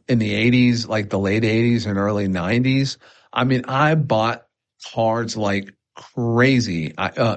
in the 80s, like the late 80s and early 90s. I mean, I bought cards like crazy. I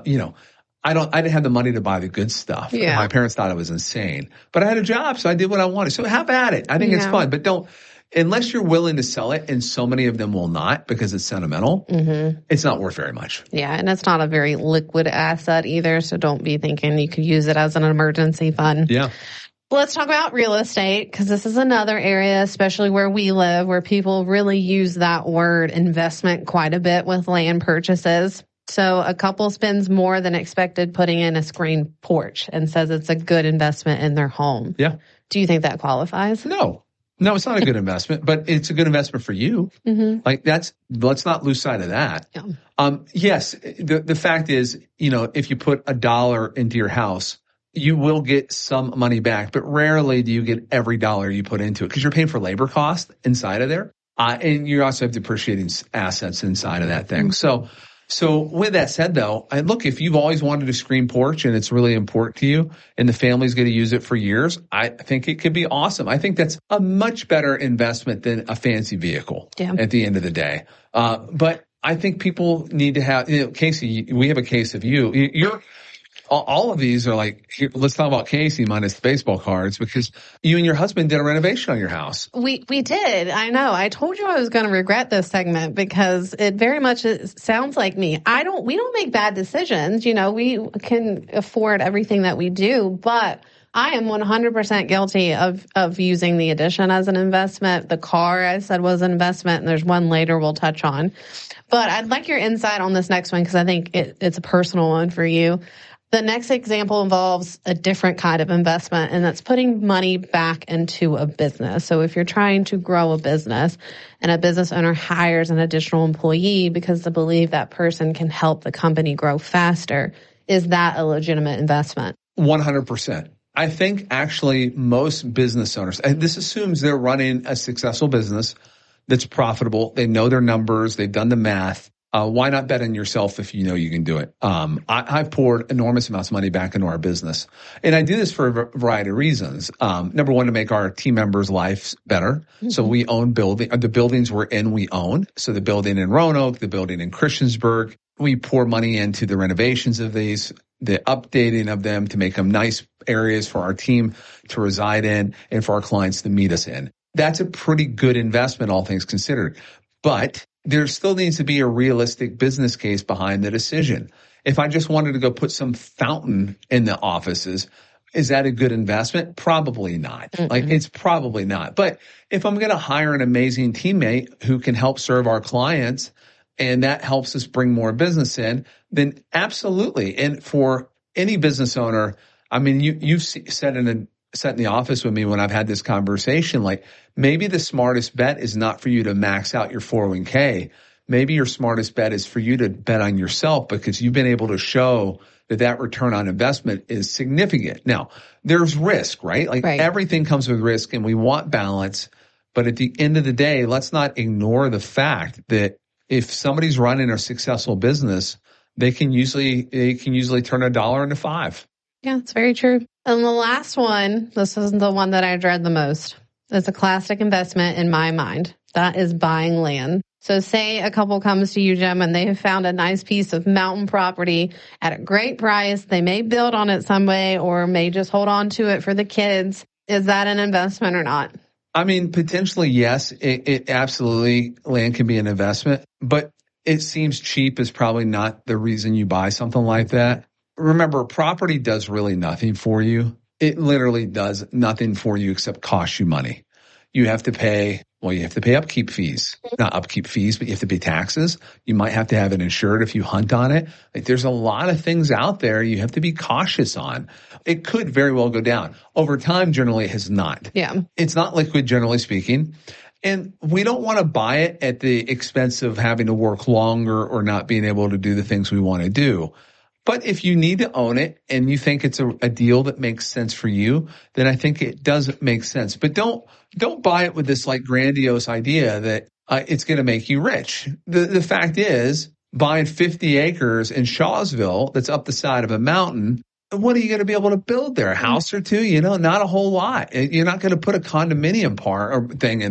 didn't have the money to buy the good stuff. Yeah. My parents thought I was insane, but I had a job, so I did what I wanted. So have at it. I think it's fun, but unless you're willing to sell it, and so many of them will not because it's sentimental, it's not worth very much. Yeah, and it's not a very liquid asset either, so don't be thinking you could use it as an emergency fund. Yeah. Let's talk about real estate, because this is another area, especially where we live, where people really use that word investment quite a bit with land purchases. So a couple spends more than expected putting in a screened porch and says it's a good investment in their home. Yeah. Do you think that qualifies? No, it's not a good investment, but it's a good investment for you. Like let's not lose sight of that. Yeah. Yes, the fact is, if you put $1 into your house, you will get some money back, but rarely do you get every dollar you put into it because you're paying for labor costs inside of there. And you also have depreciating assets inside of that thing. So with that said, though, look, if you've always wanted a screen porch and it's really important to you and the family's going to use it for years, I think it could be awesome. I think that's a much better investment than a fancy vehicle at the end of the day. But I think people need to have, Casey, we have a case of you. All of these are like, here, let's talk about Casey minus the baseball cards, because you and your husband did a renovation on your house. We did. I know. I told you I was going to regret this segment because it very much sounds like me. We don't make bad decisions. We can afford everything that we do, but I am 100% guilty of using the addition as an investment. The car, I said, was an investment, and there's one later we'll touch on. But I'd like your insight on this next one because I think it's a personal one for you. The next example involves a different kind of investment, and that's putting money back into a business. So if you're trying to grow a business and a business owner hires an additional employee because they believe that person can help the company grow faster, is that a legitimate investment? 100%. I think actually most business owners, and this assumes they're running a successful business that's profitable. They know their numbers. They've done the math. Why not bet on yourself if you know you can do it? I've poured enormous amounts of money back into our business, and I do this for a variety of reasons. Number one, to make our team members' lives better. So we own the buildings we're in, we own. So the building in Roanoke, the building in Christiansburg, we pour money into the renovations of these, the updating of them to make them nice areas for our team to reside in and for our clients to meet us in. That's a pretty good investment, all things considered. But there still needs to be a realistic business case behind the decision. If I just wanted to go put some fountain in the offices, is that a good investment? Probably not. It's probably not. But if I'm going to hire an amazing teammate who can help serve our clients and that helps us bring more business in, then absolutely. And for any business owner, I mean, you've sat in the office with me when I've had this conversation, like maybe the smartest bet is not for you to max out your 401k. Maybe your smartest bet is for you to bet on yourself because you've been able to show that return on investment is significant. Now, there's risk, right? Everything comes with risk and we want balance. But at the end of the day, let's not ignore the fact that if somebody's running a successful business, they can usually turn $1 into $5. Yeah, it's very true. And the last one, this is the one that I dread the most. It's a classic investment in my mind. That is buying land. So say a couple comes to you, Jim, and they have found a nice piece of mountain property at a great price. They may build on it some way or may just hold on to it for the kids. Is that an investment or not? I mean, potentially, yes. It absolutely, land can be an investment, but it seems cheap is probably not the reason you buy something like that. Remember, property does really nothing for you. It literally does nothing for you except cost you money. You have to pay upkeep fees. Not upkeep fees, but you have to pay taxes. You might have to have it insured if you hunt on it. There's a lot of things out there you have to be cautious on. It could very well go down. Over time, generally, it has not. Yeah. It's not liquid, generally speaking. And we don't want to buy it at the expense of having to work longer or not being able to do the things we want to do. But if you need to own it and you think it's a deal that makes sense for you, then I think it does make sense. But don't buy it with this grandiose idea that it's going to make you rich. The fact is, buying 50 acres in Shawsville that's up the side of a mountain, what are you going to be able to build there? A house or two? Not a whole lot. You're not going to put a condominium thing